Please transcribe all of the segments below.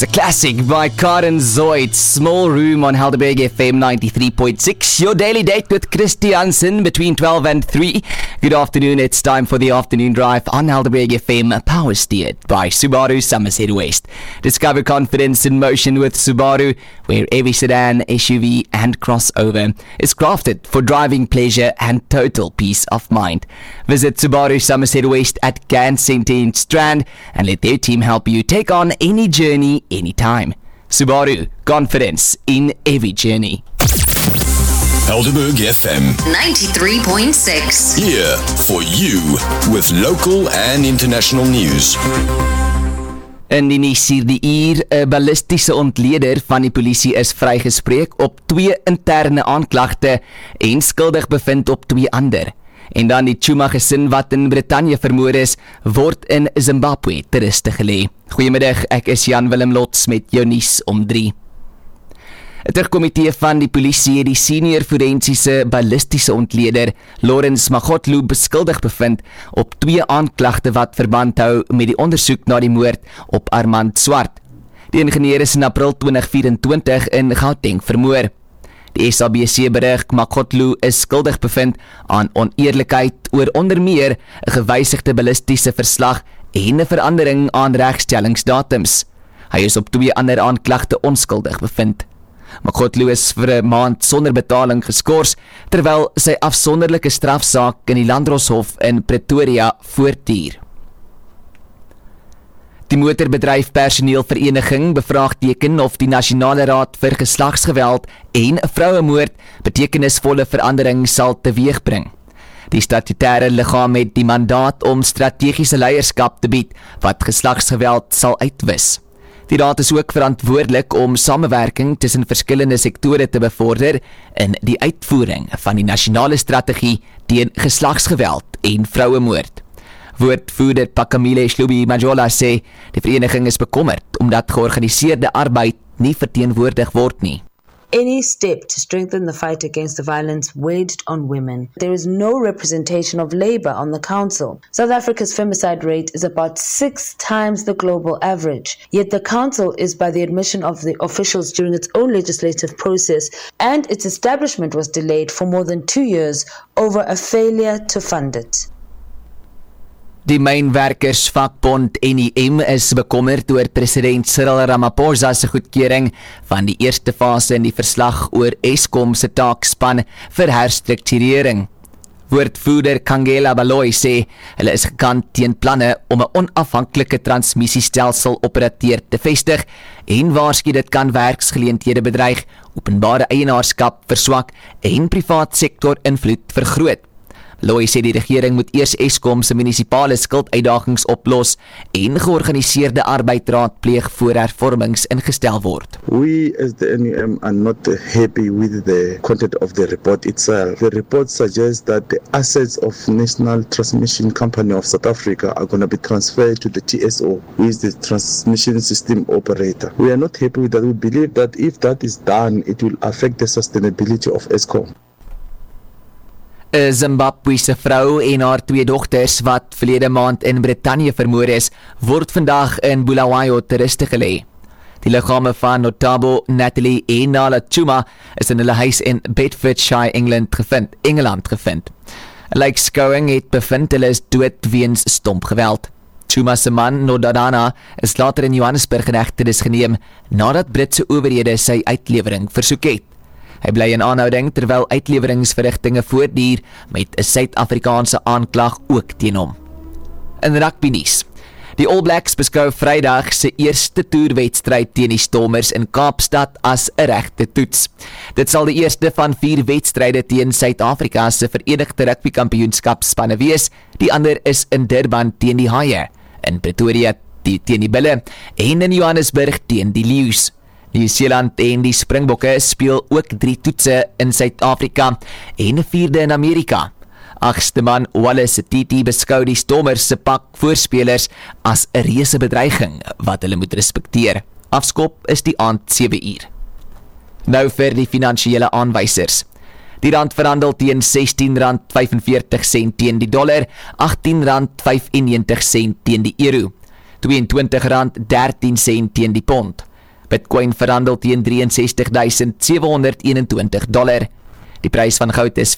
It's a classic by Karen Zoid, Small Room on Helderberg FM 93.6. Your daily date with Christy Hansen between 12 and 3. Good afternoon, it's time for the afternoon drive on Helderberg FM, power steered by Subaru Somerset West. Discover confidence in motion with Subaru, where every sedan, SUV and crossover is crafted for driving pleasure and total peace of mind. Visit Subaru Somerset West at Gant Centre in Strand and let their team help you take on any journey, anytime. Subaru, confidence in every journey. Helderberg FM 93.6. Here for you with local and international news. In die nuus hierdie uur, 'n ballistiese ontleder van die polisie is vrygespreek op 2 interne aanklagte en skuldig bevind op 2 ander. En dan die Chuma gesin wat in Brittanje vermoor is, word in Zimbabwe ter ruste gelê. Goeiemiddag, ek is Jan Willem Lots met jou nuus om 3. 'n Terugkomitee van die polisie het die senior forensiese ballistiese ontleder Lawrence Magotlo beskuldig bevind op 2 aanklagte wat verband hou met die ondersoek na die moord op Armand Swart. Die ingenieur is in April 2024 in Gauteng vermoor. Die SABC berig Magotlo is skuldig bevind aan oneerlikheid oor onder meer 'n gewysigde ballistiese verslag en 'n verandering aan regstellingsdatums. Hy is op 2 ander aanklagte onskuldig bevind. Magotlo is vir 'n maand sonder betaling geskort, terwyl sy afsonderlike strafsaak in die Landdroshof in Pretoria voortduur. Die motorbedryf personeelvereniging bevraagteken of die Nasionale Raad vir Geslagsgeweld en vrouemoord betekenisvolle verandering sal teweegbring. Die statutêre liggaam het die mandaat om strategiese leierskap te bied wat geslagsgeweld sal uitwis. Die raad is ook verantwoordelik om samewerking tussen verskillende sektore te bevorder in die uitvoering van die nasionale strategie teen geslagsgeweld en vrouemoord. Woordvoerder Pakamile Shlubi Majola sê, die vereniging is bekommerd omdat georganiseerde arbeid nie verteenwoordig word nie. Any step to strengthen the fight against the violence waged on women. There is no representation of labor on the council. South Africa's femicide rate is about 6 times the global average. Yet the council is by the admission of the officials during its own legislative process, and its establishment was delayed for more than 2 years over a failure to fund it. Die mynwerkersvakbond NEM is bekommerd oor president Cyril Ramaphosa se goedkeuring van die eerste fase in die verslag oor Eskom se taakspan vir herstrukturering. Woordvoerder Kangela Baloyi sê, hulle is gekant teen planne om 'n onafhanklike transmissiestelsel operateur te vestig en waarsku dit kan werksgeleenthede bedreig, openbare eienaarskap verswak en privaat sektor invloed vergroot. Baloyi sê die regering moet eers Eskom se munisipale skulduitdagings oplos en georganiseerde arbeid raadpleeg voor hervormings ingestel word. We as the NEM are not happy with the content of the report itself. The report suggests that the assets of National Transmission Company of South Africa are going to be transferred to the TSO, who is the transmission system operator. We are not happy with that. We believe that if that is done, it will affect the sustainability of Eskom. 'n Zimbabwese vrou en haar 2 dogters wat verlede maand in Brittanje vermoor is, word vandag in Bulawayo ter ruste gelê. Die liggame van Notabo, Natalie en Nala Chuma is in hulle huis in Bedfordshire, Engeland gevind. 'n Lijkskouing het bevind hulle is dood weens stompgeweld. Chuma se man, Nodadana, is later in Johannesburg in hegtenis geneem nadat Britse owerhede sy uitlewering versoek het. Hy bly in aanhouding terwyl uitleweringsverrigtinge voortduur met 'n Suid-Afrikaanse aanklag ook teen hom. In rugbynuus. Die All Blacks beskou Vrydag se eerste toerwedstryd teen die Stormers in Kaapstad as 'n regte toets. Dit sal die eerste van 4 wedstryde teen Suid-Afrika se Verenigde Rugbykampioenskapspanne wees. Die ander is in Durban teen die Haie, in Pretoria teen die Bulle en in Johannesburg teen die Lions. Nieu-Seeland en die Springbokke speel ook 3 toetse in Suid-Afrika en 'n 4de in Amerika. 8ste man Wallace Titi beskou die Stormers se pak voorspelers as 'n reuse bedreiging wat hulle moet respekteer. Afskop is die aand 7 uur. Nou vir die finansiële aanwysers. Die rand verhandel teen R16.45 teen die dollar, R18.95 teen die euro, R22.13 teen die pond, Bitcoin verhandel teen $63,721. Die prys van goud is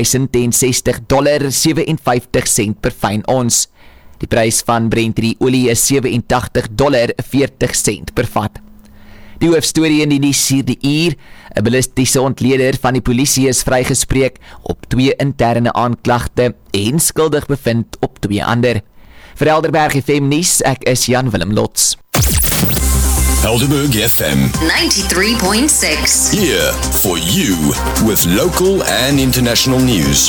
$4,060,57 per fyn ons. Die prys van Brent olie is $87,40 per vat. Die hoofstorie in die nuus hierdie uur: 'n ballistiese ontleder van die polisie is vrygespreek op 2 interne aanklagte en skuldig bevind op 2 ander. Vir Helderberg FM nuus, ek is Jan Willem Lots. Helderberg FM 93.6. here for you with local and international news.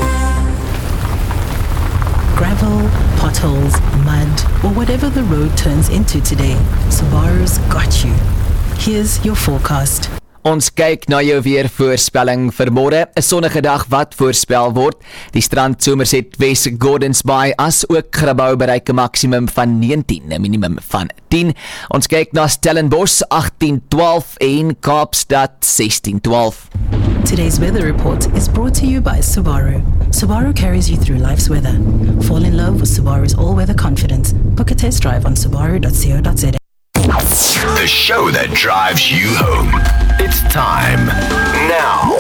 Gravel, potholes, mud, or whatever the road turns into today, Subaru's got you. Here's your forecast. Ons kyk na jou weervoorspelling vir môre, 'n sonnige dag wat voorspel word. Die strand Somerset West Gordons Bay as ook Grabouw bereik 'n maksimum van 19, 'n minimum van 10. Ons kyk na Stellenbosch 18-12 en Kaapstad 16-12. Today's weather report is brought to you by Subaru. Subaru carries you through life's weather. Fall in love with Subaru's all-weather confidence. Book a test drive on subaru.co.za. The show that drives you home. It's time now.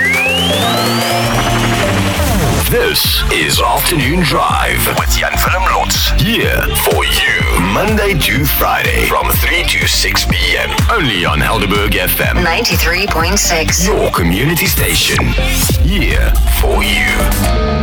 This is Afternoon Drive with Jan Willem Lots. Here for you, Monday to Friday from 3 to 6 p.m. Only on Helderberg FM 93.6. Your community station. Here for you.